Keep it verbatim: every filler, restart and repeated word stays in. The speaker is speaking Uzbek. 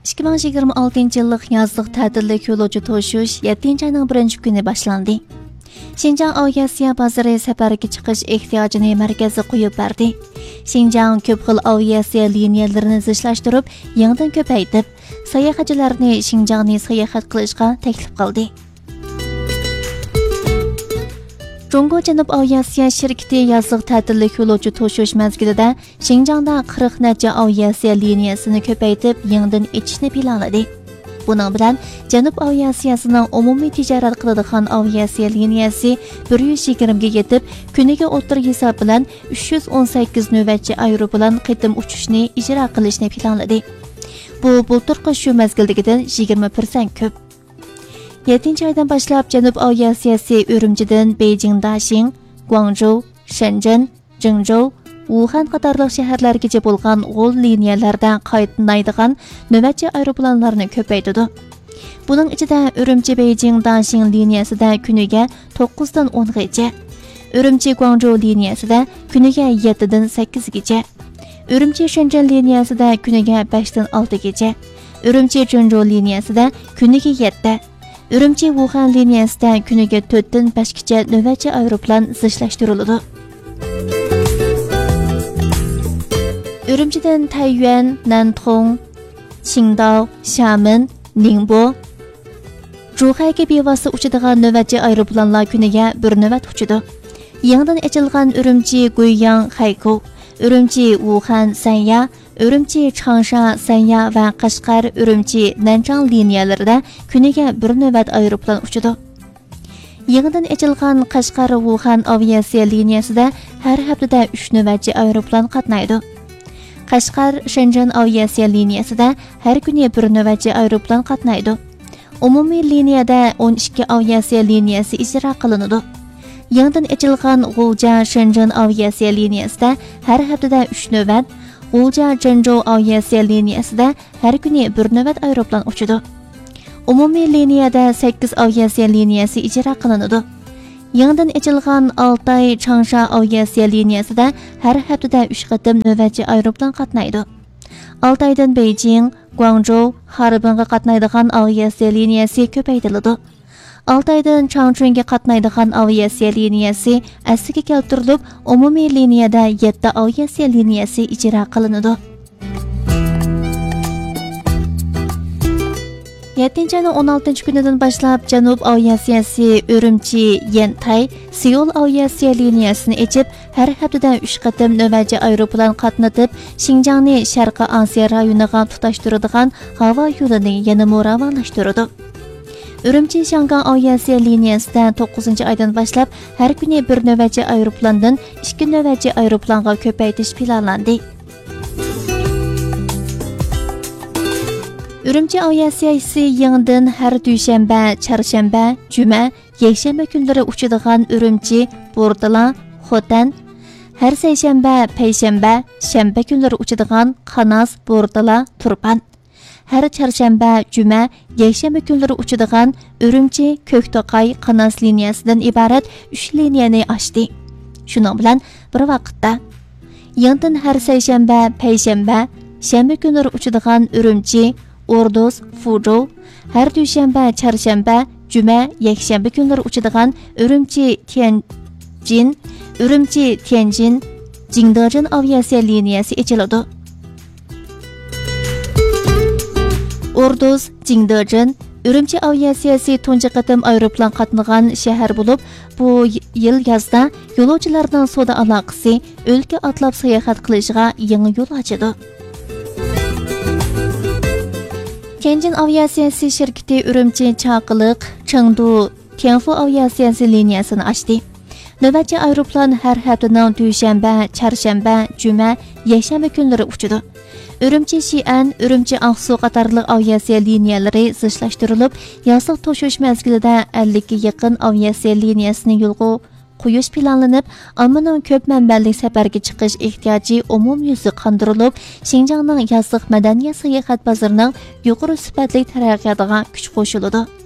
ikki ming yigirma oltinchi yillik yazlık ta'tillik yo'lovchi to'shish yettinchi ayning birinchi kuni boshlandi. Xinjiang aviasiya bozori safarga chiqish ehtiyojini markazga qo'yib berdi. Xinjiang ko'p xil aviasiya liniyalarini zichlashtirib, yangidan ko'paytib, sayohatchilarni Xinjiangni sayohat qilishga taklif qildi. Jungo Janub aviasiya shirkati yazlık ta'tillik yo'lovchi to'shish mezgilida Xinjiangda qirq necha aviasiya liniyasini ko'paytib, yangidan ochishni planladi. Bunun bilan Janub aviasiyasining umumiy tijorat qiladigan aviasiya liniyasi bir yuz yigirma ga yetib, kuniga o'tir hisob bilan uch yuz o'n sakkiz navbatchi aeroplan qitim uchishni ijro qilishni planladi. Bu bulturqi shu mezgildagidan yigirma prosent ko'p. yettinchi aydan boshlab Janub aviasiyasi Urumchidan Beijing Daxing, Guangzhou, Shenzhen, Zhengzhou, Wuhan qatorliq shaharlargacha bo'lgan g'ol liniyalardan qaytmaydigan navbatchi aeroplanlarni ko'paytirdi. Buning ichida Urumchi Beijing Daxing liniyasida kuniga to'qqiz dan o'n gacha, Urumchi Guangzhou liniyasida kuniga yetti dan sakkiz gacha, Urumchi Shenzhen liniyasida kuniga besh dan olti gacha, Urumchi Zhengzhou liniyasida kuniga yetti, Urumchi Wuhan liniyasida kuniga to'rt dan besh gacha navbatchi aeroplan zichlashtiriladi. Urumchidan Taiyuan, Nantong, Qingdao, Xiamen, Ningbo, Zhuhaiga bevosita uchadigan navbatchi aeroplanlar kuniga bir navbat uchadi. Yangidan ochilgan Urumchi Guiyang, Haikou, Urumchi Wuhan, Sanya, Urumchi Changsha, Sanya va Qashqar, Urumchi Nanchang liniyalarida kuniga bir navbat aeroplan uchadi. Yangidan ochilgan Qashqar Wuhan aviasiya liniyasida har haftada uch navbatchi aeroplan qatnaydi. Qashqar Shenzhen aviasiya liniyasida har kuni bir navbatchi aeroplan qatnaydi. Umumiy liniyada o'n ikki aviasiya liniyasi ijro qilinadi. Yangidan ochilgan Gulja Shenzhen aviasiya liniyasida har haftada uch navbat, Gulja Zhengzhou aviasiya liniyasida har kuni bir navbat aeroplan uchadi. Umumiy liniyada sakkiz aviasiya liniyasi ijro qilinadi. Yangidan ochilgan Altay Changsha aviasiya liniyasida har haftada uch qatim navbatchi aeroplan qatnaydi. Altaydan Beijing, Guangzhou, Harbinga qatnaydigan aviasiya liniyasi ko'paytiriladi. Altaydan Changchunga qatnaydigan aviasiya liniyasi asliga keltirilib, umumiy liniyada yetti aviasiya liniyasi ijro qilinadi. yettinchi ayning o'n oltinchi kunidan boshlab Janub aviasiyasi Urumchi, Yantai, Seul aviasiya liniyasini ochib, har haftada uch qatim navbatchi aeroplan qatnatib, Xinjiangni Sharqiy Osiyo rayoniga tutashtiradigan havo yo'lini yana muravvalashtirdi. Urumchi Shangang aviasiya liniyasida to'qqizinchi aydan boshlab har kuni bir navbatchi aeroplandan ikki navbatchi aeroplanga ko'paytirish planlandi. Urumchi aviasiyasi yangidan har dushanba, chorshanba, juma, yakshanba kunlari uchadigan Urumchi, Bordala, Xotan, har seshanba, payshanba, shanba kunlari uchadigan Qanas, Bordala, Turpan, har chorshanba, juma, yakshanba kunlari uchadigan Urumchi, Ko'kto'qay, Qanas liniyasidan iborat uch liniyani ochdi. Shuning bilan bir vaqtda yangidan har seshanba, payshanba, shanba kunlari uchadigan Urumchi, Ordos, Fuzhou, har dushanba, chorshanba, juma, yakshanba kunlari uchadigan Urumchi, Tianjin, Urumchi, Tianjin, Jingdezhen aviasiya liniyasi ochiladi. Ordos, Jingdezhen, Urumchi aviasiyasi tunji qatim aeroplan qatnagan shahar bo'lib, bu yil yozda yo'lovchilarning savdo aloqasi o'lka atlab sayohat qilishiga yangi yo'l ochadi. Tianjin aviasiyasi shirkati Urumchi, Chaqiliq, Chengdu, Tianfu aviasiyasi liniyasini ochdi. Navbatchi aeroplan har haftaning dushanba, chorshanba, juma, yakshanba kunlari uchadi. Urumchi Xi'an, Urumchi Aqsu qatorliq aviasiya liniyalari zichlashtirilib, yozlik to'shish mezgilida ellik ga yaqin aviasiya liniyasini yo'lga qo'yish planlanib, ommaning ko'p manbali safarga chiqish ehtiyoji umumyuzli qondirilib, Xinjiangning yozlik madaniyat sayohat bozorining yuqori sifatli taraqqiyotiga kuch qo'shiladi.